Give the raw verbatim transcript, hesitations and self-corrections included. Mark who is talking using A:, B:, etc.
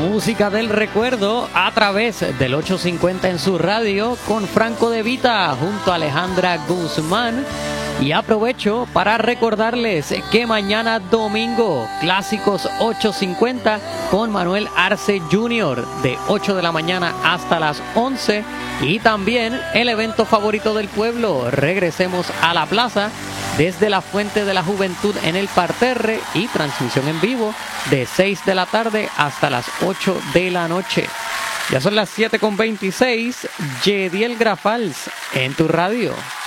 A: Música del recuerdo a través del ochocientos cincuenta en su radio con Franco De Vita junto a Alejandra Guzmán. Y aprovecho para recordarles que mañana domingo, Clásicos ochocientos cincuenta con Manuel Arce junior de ocho de la mañana hasta las once. Y también el evento favorito del pueblo, Regresemos a la Plaza, desde la Fuente de la Juventud en el Parterre y transmisión en vivo de seis de la tarde hasta las ocho de la noche. Ya son las siete con veintiséis, Yediel Grafals en tu radio.